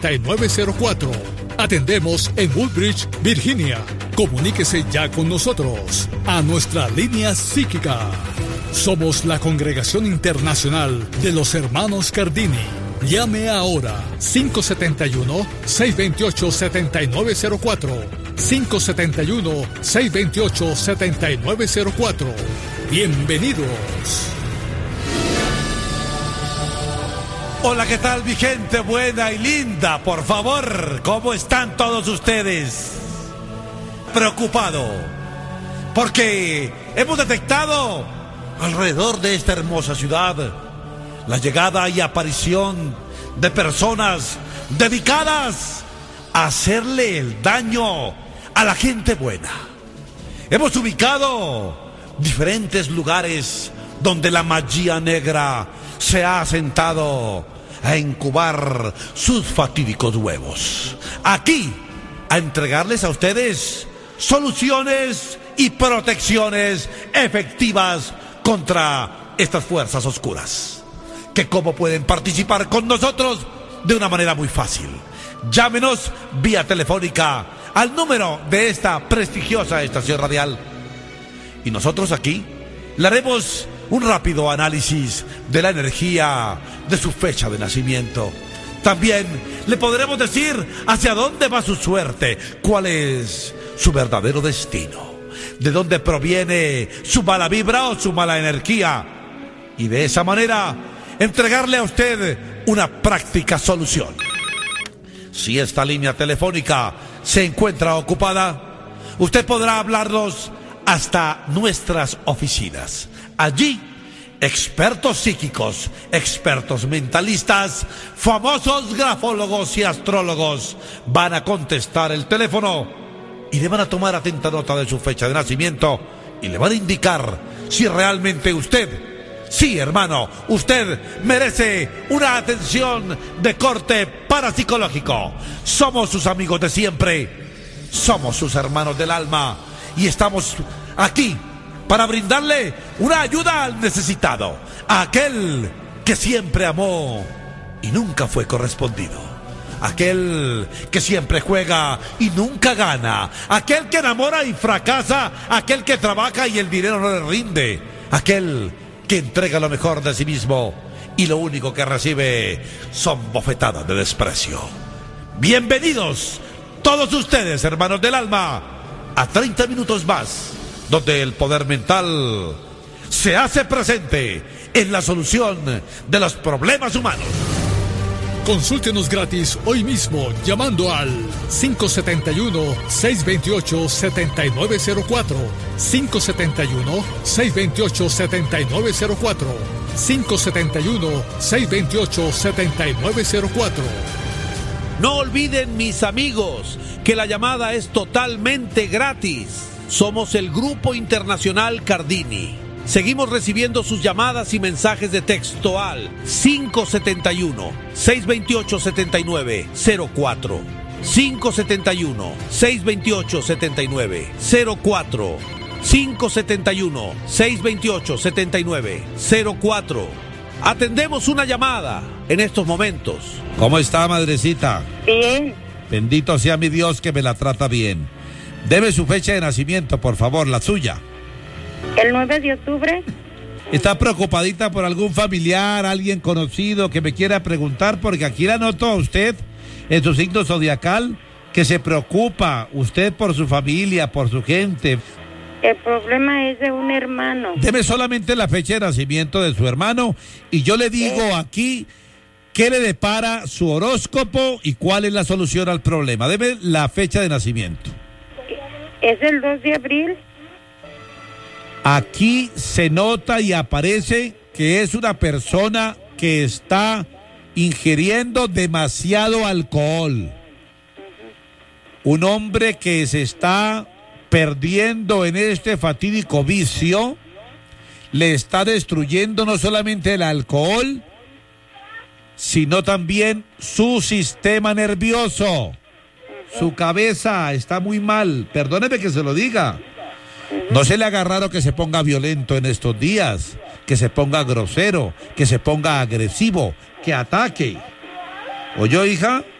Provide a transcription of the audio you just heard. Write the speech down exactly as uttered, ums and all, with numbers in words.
y nueve cero cuatro. Atendemos en Woodbridge, Virginia. Comuníquese ya con nosotros a nuestra línea psíquica. Somos la Congregación Internacional de los Hermanos Cardini. Llame ahora cinco siete uno, seis dos ocho, siete nueve cero cuatro. cinco siete uno, seis dos ocho, siete nueve cero cuatro. Bienvenidos. Hola, ¿qué tal, mi gente buena y linda? Por favor, ¿cómo están todos ustedes? Preocupado, porque hemos detectado alrededor de esta hermosa ciudad la llegada y aparición de personas dedicadas a hacerle el daño a la gente buena. Hemos ubicado diferentes lugares donde la magia negra se ha sentado a incubar sus fatídicos huevos. Aquí, a entregarles a ustedes soluciones y protecciones efectivas contra estas fuerzas oscuras. Que cómo pueden participar con nosotros de una manera muy fácil. Llámenos vía telefónica al número de esta prestigiosa estación radial. Y nosotros aquí le haremos un rápido análisis de la energía de su fecha de nacimiento. También le podremos decir hacia dónde va su suerte, cuál es su verdadero destino, de dónde proviene su mala vibra o su mala energía. Y de esa manera entregarle a usted una práctica solución. Si esta línea telefónica se encuentra ocupada, usted podrá hablarnos hasta nuestras oficinas. Allí, expertos psíquicos, expertos mentalistas, famosos grafólogos y astrólogos van a contestar el teléfono y le van a tomar atenta nota de su fecha de nacimiento y le van a indicar si realmente usted, sí, hermano, usted merece una atención de corte parapsicológico. Somos sus amigos de siempre, somos sus hermanos del alma y estamos aquí para brindarle una ayuda al necesitado, a aquel que siempre amó y nunca fue correspondido, aquel que siempre juega y nunca gana, aquel que enamora y fracasa, aquel que trabaja y el dinero no le rinde, aquel que entrega lo mejor de sí mismo y lo único que recibe son bofetadas de desprecio. Bienvenidos todos ustedes, hermanos del alma, a treinta minutos más, donde el poder mental se hace presente en la solución de los problemas humanos. Consúltenos gratis hoy mismo llamando al cinco siete uno, seis dos ocho, siete nueve cero cuatro, cinco siete uno, seis dos ocho, siete nueve cero cuatro, cinco siete uno, seis dos ocho, siete nueve cero cuatro. No olviden, mis amigos, que la llamada es totalmente gratis. Somos el Grupo Internacional Cardini. Seguimos recibiendo sus llamadas y mensajes de texto al cinco siete uno, seis dos ocho, siete nueve cero cuatro, cinco siete uno, seis dos ocho, siete nueve cero cuatro, cinco siete uno, seis dos ocho, siete nueve cero cuatro. Atendemos una llamada en estos momentos. ¿Cómo está, madrecita? Bien. Bendito sea mi Dios que me la trata bien. Deme su fecha de nacimiento, por favor, la suya. El nueve de octubre. ¿Está preocupadita por algún familiar, alguien conocido que me quiera preguntar? Porque aquí la noto a usted en su signo zodiacal que se preocupa usted por su familia, por su gente. El problema es de un hermano. Deme solamente la fecha de nacimiento de su hermano y yo le digo eh. aquí qué le depara su horóscopo y cuál es la solución al problema. Deme la fecha de nacimiento. Es el dos de abril. Aquí se nota y aparece que es una persona que está ingiriendo demasiado alcohol. Un hombre que se está perdiendo en este fatídico vicio, le está destruyendo no solamente el alcohol, sino también su sistema nervioso. Su cabeza está muy mal, perdóneme que se lo diga. No se le haga raro que se ponga violento en estos días, que se ponga grosero, que se ponga agresivo, que ataque. ¿Oyó, hija?